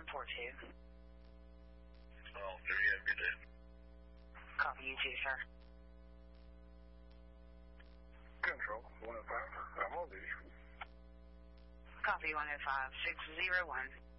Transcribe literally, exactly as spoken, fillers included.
one four two. Oh, there you have a good day. Copy, you too, sir. Control, one oh five, I'm on duty. Copy, one oh five, six zero one.